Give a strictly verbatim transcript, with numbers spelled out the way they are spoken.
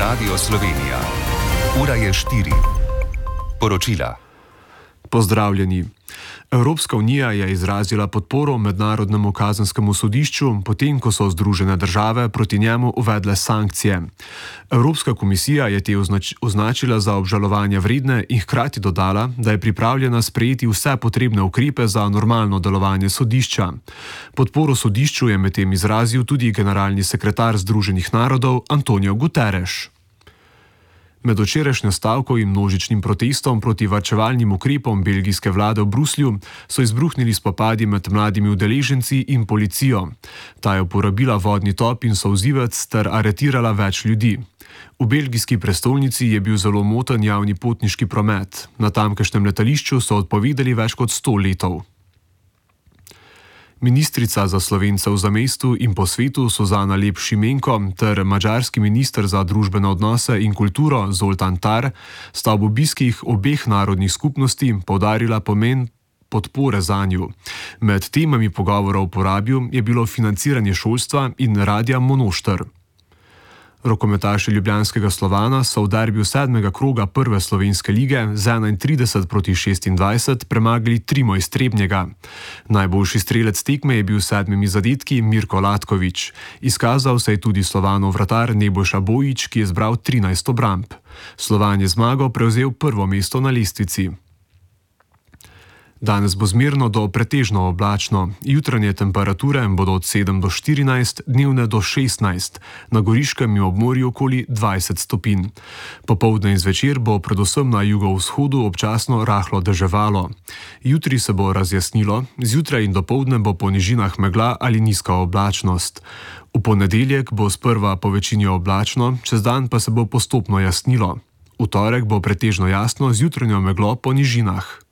Radio Slovenija. Ura je štiri. Poročila. Pozdravljeni. Evropska unija je izrazila podporo Mednarodnemu kazenskemu sodišču, potem ko so Združene države proti njemu uvedle sankcije. Evropska komisija je te označ označila za obžalovanja vredne in hkrati dodala, da je pripravljena sprejeti vse potrebne ukrepe za normalno delovanje sodišča. Podporo sodišču je medtem izrazil tudi generalni sekretar Združenih narodov Antonio Guterres. Med včerajšnjo stavko in množičnim protestom proti varčevalnim ukrepom belgijske vlade v Bruslju so izbruhnili spopadi med mladimi udeleženci in policijo. Ta je uporabila vodni top in solzivec ter aretirala več ljudi. V belgijski prestolnici je bil zelo moten javni potniški promet. Na tamkajšnjem letališču so odpovedali več kot sto letov. Ministrica za Slovence v zamejstvu in po svetu Suzana Lep Šimenko ter madžarski minister za družbene odnose in kulturo Zoltán Tar sta ob obiskih obeh narodnih skupnosti poudarila pomen podpore zanju. Med temami pogovora v Porabju je bilo financiranje šolstva in radia Monošter. Rokometaši ljubljanskega Slovana so v derbiju sedmega kroga prve slovenske lige z enaintrideset proti šestindvajset premagali Trimo iz Trebnjega. Najboljši strelec tekme je bil s sedmimi zadetki Mirko Latković. Izkazal se je tudi Slovanov vratar Nebojša Bojić, ki je zbral trinajst obramb. Slovan je zmago prevzel prvo mesto na lestvici. Danes bo zmerno do pretežno oblačno. Jutranje temperature bodo od sedem do štirinajst, dnevne do šestnajst, na Goriškem in ob morju okoli dvajset stopinj. Popoldne in zvečer bo predvsem na jugovzhodu občasno rahlo deževalo. Jutri se bo razjasnilo, zjutraj in dopoldne bo po nižinah megla ali nizka oblačnost. V ponedeljek bo sprva po večini oblačno, čez dan pa se bo postopno jasnilo. V torek bo pretežno jasno z jutranjo meglo po nižinah.